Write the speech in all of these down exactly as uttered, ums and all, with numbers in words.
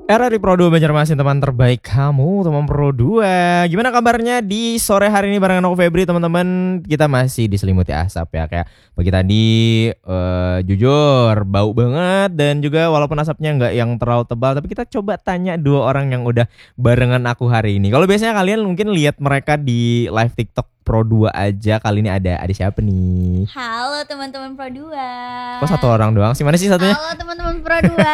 R R I Pro dua Banjarmasin, teman terbaik kamu, teman Pro dua. Gimana kabarnya di sore hari ini barengan aku Febri, teman-teman. Kita masih diselimuti asap ya, kayak pagi tadi uh, jujur bau banget, dan juga walaupun asapnya nggak yang terlalu tebal, tapi kita coba tanya dua orang yang udah barengan aku hari ini. Kalau biasanya kalian mungkin lihat mereka di live TikTok Pro dua aja, kali ini ada ada siapa nih? Halo teman-teman Pro dua. Kok satu orang doang sih? Mana sih satunya? Halo teman-teman Pro dua.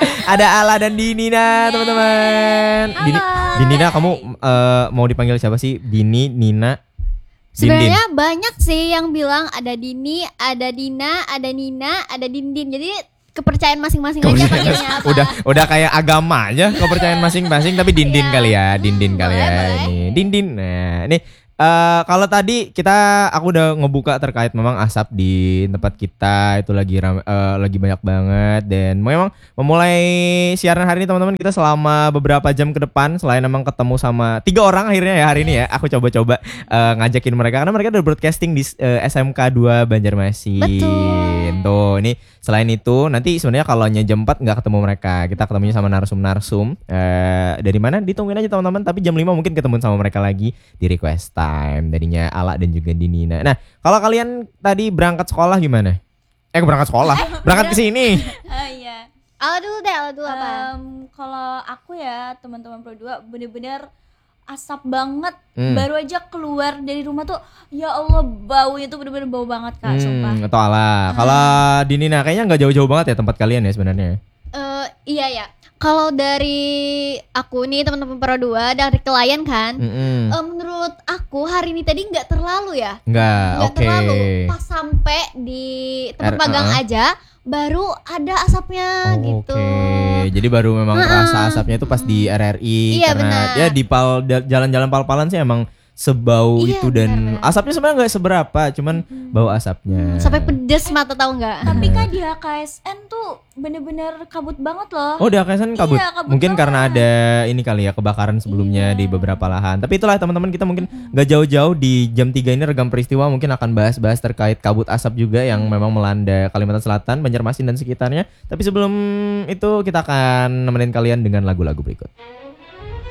Ada Ala dan Dinina, yeah. Teman-teman. Dini, Dinina, kamu uh, mau dipanggil siapa sih? Dini, Nina, sebenarnya banyak sih yang bilang ada Dini, ada Dina, ada Nina, ada Dindin. Jadi kepercayaan masing-masing aja panggilnya apa. Udah udah kayak agama aja, kepercayaan masing-masing, tapi Dindin yeah. kali ya, Dindin kali ya. Ini Dindin. Nah, nih Uh, kalau tadi kita aku udah ngebuka terkait memang asap di tempat kita itu lagi ram, uh, lagi banyak banget, dan memang memulai siaran hari ini teman-teman, kita selama beberapa jam ke depan selain memang ketemu sama tiga orang akhirnya ya hari ini ya, aku coba-coba uh, ngajakin mereka karena mereka udah broadcasting di uh, S M K dua Banjarmasin. Betul. Tuh, ini selain itu nanti sebenarnya kalau jam empat nggak ketemu mereka, kita ketemunya sama narsum-narsum uh, dari mana ditungguin aja teman-teman, tapi jam lima mungkin ketemu sama mereka lagi di request time darinya Ala dan juga Dinina. Nah, kalau kalian tadi berangkat sekolah gimana? Eh, berangkat sekolah, berangkat ke sini. Oh iya. Ala dulu deh, Ala dulu apa? Um, kalau aku ya teman-teman Pro dua bener-bener asap banget. Hmm. Baru aja keluar dari rumah tuh, ya Allah, baunya tuh bener-bener bau banget Kak, hmm, sumpah. Atau Ala. Kalau Dinina kayaknya nggak jauh-jauh banget ya tempat kalian ya sebenarnya. Uh, iya ya. Kalau dari aku nih teman-teman Pro dua dari klien kan, mm-hmm. uh, menurut aku hari ini tadi nggak terlalu ya, nggak nggak okay. terlalu. Pas sampai di tempat R- magang uh-uh. aja, baru ada asapnya oh, gitu. Oke, okay. Jadi baru memang uh-uh. rasa asapnya itu pas di R R I, iya, karena benar. Ya di pal jalan-jalan pal-palan sih emang sebau iya, itu, dan bener, asapnya sebenarnya nggak seberapa, cuman hmm. bau asapnya sampai pedes mata, tahu nggak? Tapi kan di H K S N tuh bener-bener kabut banget loh. Oh, di H K S N kabut, iya, kabut mungkin banget. Karena ada ini kali ya, kebakaran sebelumnya iya. di beberapa lahan. Tapi itulah teman-teman, kita mungkin nggak hmm. jauh-jauh di jam tiga ini Regam Peristiwa mungkin akan bahas-bahas terkait kabut asap juga yang memang melanda Kalimantan Selatan, Banjarmasin dan sekitarnya. Tapi sebelum itu kita akan nemenin kalian dengan lagu-lagu berikut.